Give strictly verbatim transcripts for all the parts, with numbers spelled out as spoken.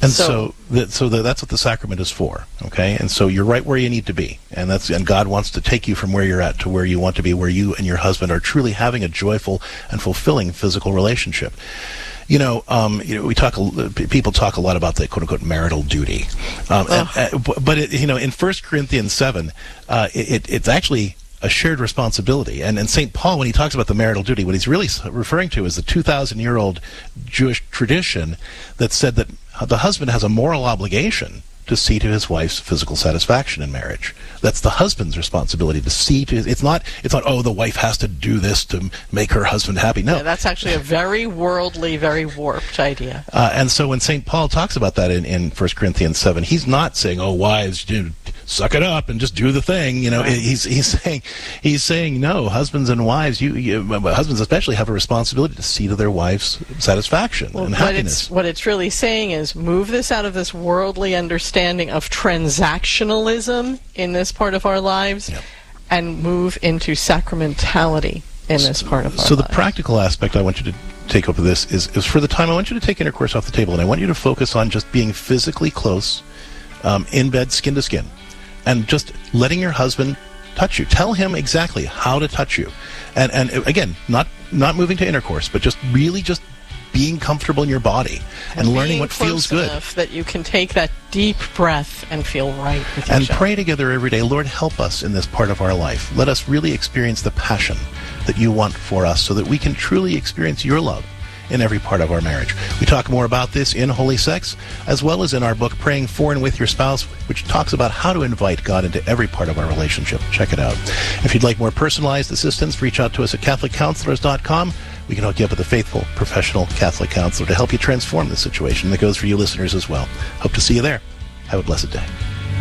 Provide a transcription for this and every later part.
And so, so, that, so that, that's what the sacrament is for, okay? And so you're right where you need to be, and that's and God wants to take you from where you're at to where you want to be, where you and your husband are truly having a joyful and fulfilling physical relationship. You know, um, you know, we talk. People talk a lot about the quote unquote marital duty, um, and, uh, but it, you know, in First Corinthians seven, uh, it, it's actually a shared responsibility. And and Saint Paul, when he talks about the marital duty, what he's really referring to is the two thousand year old Jewish tradition that said that the husband has a moral obligation to see to his wife's physical satisfaction in marriage. That's the husband's responsibility to see to his, it's not it's not oh the wife has to do this to make her husband happy. No, yeah, that's actually a very worldly, very warped idea. Uh, and so when Saint Paul talks about that in in First Corinthians seven, he's not saying oh wives do suck it up and just do the thing. You know, right. he's he's saying he's saying no, husbands and wives, you, you husbands especially have a responsibility to see to their wife's satisfaction well, and what happiness. It's, what it's really saying is move this out of this worldly understanding of transactionalism in this part of our lives, yep. and move into sacramentality in this part of our so lives. So the practical aspect I want you to take over this is, is for the time I want you to take intercourse off the table, and I want you to focus on just being physically close, um, in bed, skin to skin. And just letting your husband touch you. Tell him exactly how to touch you. And and again, not not moving to intercourse, but just really just being comfortable in your body and, and learning what feels good. Enough that you can take that deep breath and feel right with and each other. Pray together every day. Lord, help us in this part of our life. Let us really experience the passion that you want for us so that we can truly experience your love in every part of our marriage. We talk more about this in Holy Sex, as well as in our book, Praying For and With Your Spouse, which talks about how to invite God into every part of our relationship. Check it out. If you'd like more personalized assistance, reach out to us at Catholic Counselors dot com. We can hook you up with a faithful, professional Catholic counselor to help you transform the situation. That goes for you listeners as well. Hope to see you there. Have a blessed day.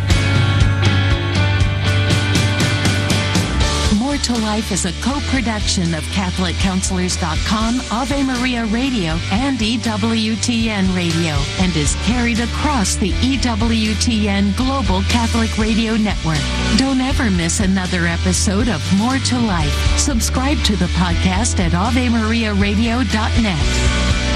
More to Life is a co-production of Catholic Counselors dot com, Ave Maria Radio, and E W T N Radio, and is carried across the E W T N Global Catholic Radio Network. Don't ever miss another episode of More to Life. Subscribe to the podcast at Ave Maria Radio dot net.